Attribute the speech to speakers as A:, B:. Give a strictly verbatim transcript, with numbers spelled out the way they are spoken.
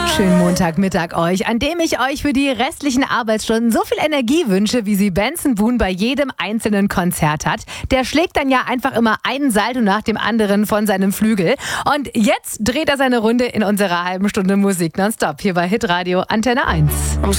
A: Schönen Montagmittag euch, an dem ich euch für die restlichen Arbeitsstunden so viel Energie wünsche, wie sie Benson Boone bei jedem einzelnen Konzert hat. Der schlägt dann ja einfach immer einen Salto nach dem anderen von seinem Flügel. Und jetzt dreht er seine Runde in unserer halben Stunde Musik nonstop hier bei Hitradio Antenne eins.